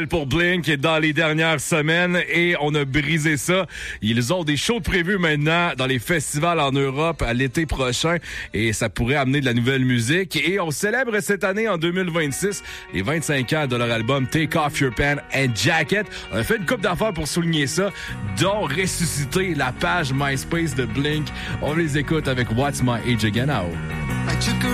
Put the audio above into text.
Pour Blink dans les dernières semaines et on a brisé ça. Ils ont des shows prévus maintenant dans les festivals en Europe à l'été prochain et ça pourrait amener de la nouvelle musique. Et on célèbre cette année en 2026 les 25 ans de leur album Take Off Your Pants and Jacket. On a fait une couple d'affaires pour souligner ça, dont ressusciter la page MySpace de Blink. On les écoute avec What's My Age Again Now.